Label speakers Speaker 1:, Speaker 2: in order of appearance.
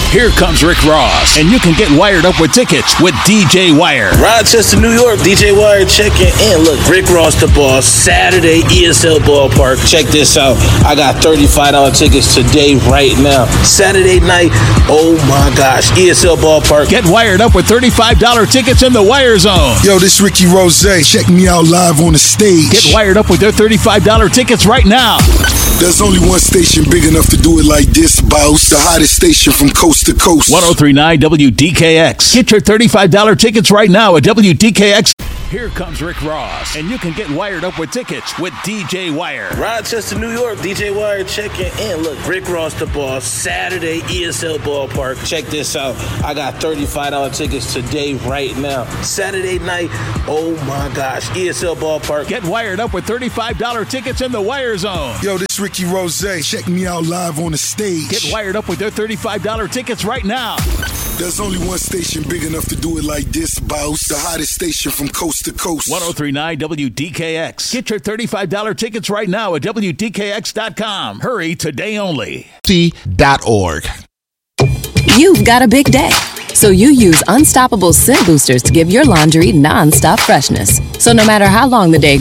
Speaker 1: Here comes Rick Ross, and you can get wired up with tickets with DJ Wire.
Speaker 2: Rochester, New York, DJ Wire checking in. Look, Rick Ross the boss, Saturday, ESL Ballpark. Check this out. I got $35 tickets today, right now. Saturday night, oh my gosh, ESL Ballpark.
Speaker 1: Get wired up with $35 tickets in the Wire Zone.
Speaker 3: Yo, this Ricky Rose. Check me out live on the stage.
Speaker 1: Get wired up with their $35 tickets right now.
Speaker 3: There's only one station big enough to do it like this, boss. The hottest station from coast to coast.
Speaker 1: 103.9 WDKX. Get your $35 tickets right now at WDKX. Here comes Rick Ross, and you can get wired up with tickets with DJ Wire.
Speaker 2: Rochester, New York, DJ Wire checking in. Look, Rick Ross the boss, Saturday, ESL Ballpark. Check this out. I got $35 tickets today, right now. Saturday night, oh my gosh, ESL Ballpark.
Speaker 1: Get wired up with $35 tickets in the Wire Zone.
Speaker 3: Yo, this Ricky Rose. Check me out live on the stage.
Speaker 1: Get wired up with their $35 tickets right now.
Speaker 3: There's only one station big enough to do it like this, boss. The hottest station from coast to coast.
Speaker 1: 103.9 WDKX. Get your $35 tickets right now at WDKX.com. Hurry, today only.
Speaker 4: C.org.
Speaker 5: You've got a big day, so you use Unstoppable Scent Boosters to give your laundry non-stop freshness. So no matter how long the day